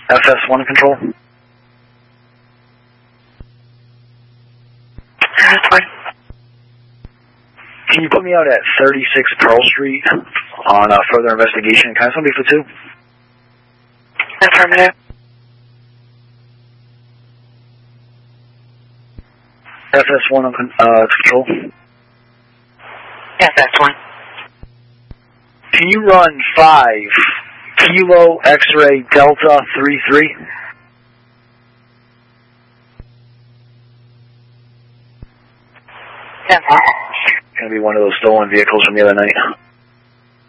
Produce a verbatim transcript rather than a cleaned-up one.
F S one control. Can you put me out at thirty-six Pearl Street on uh, further investigation? Can I have somebody for two? Affirmative. F S one on con uh, control. F S one. Can you run five Kilo X-ray Delta three three? Ten four. Gonna be one of those stolen vehicles from the other night.